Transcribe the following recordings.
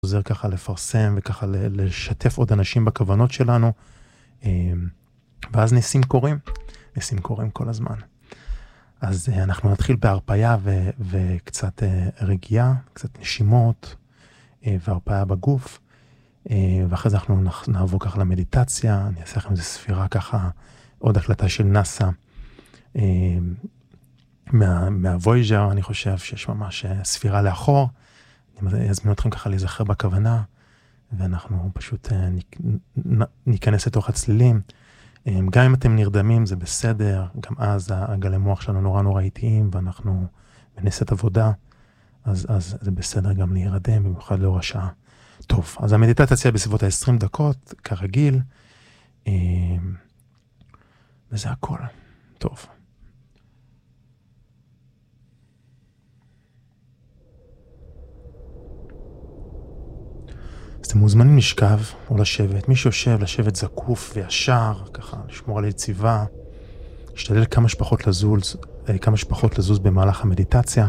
עוזר ככה לפרסם וככה לשתף עוד אנשים בכוונות שלנו, ואז ניסים קורים כל הזמן. אז אנחנו נתחיל בהרפאיה וקצת רגיעה, קצת נשימות והרפאיה בגוף, ואחרי זה אנחנו נעבור ככה למדיטציה, אני אעשה לכם איזו ספירה ככה, עוד הקלטה של נאסא, מהוויג'ר, אני חושב שיש ממש ספירה לאחור, אני אזמין אתכם ככה להיזכר בכוונה, ואנחנו פשוט ניכנס לתוך הצלילים, גם אם אתם נרדמים זה בסדר, גם אז הגלי מוח שלנו נורא איטיים, ואנחנו בנסת עבודה, אז זה בסדר גם להירדם, במיוחד לאור השעה. טוב, אז המדיטציה תעשה בסביבות 20 דקות, כרגיל, וזה הכל. טוב. אז אתם מוזמנים לשכב או לשבת. מי שיושב, לשבת זקוף וישר, ככה, לשמור על יציבה. להשתדל כמה שפחות לזוז במהלך המדיטציה.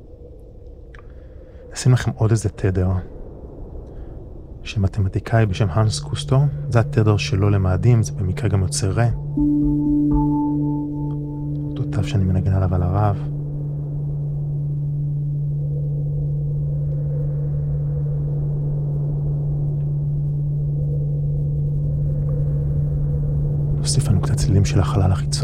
נשים לכם עוד איזה תדר, שמתמטיקאי בשם הנס קוסטו, זה התדר שלו למאדים, זה במקרה גם יוצא רע. אותו תו שאני מנגן עליו על הרב. נוסיף לנו קצת צלילים של החלל החיצון.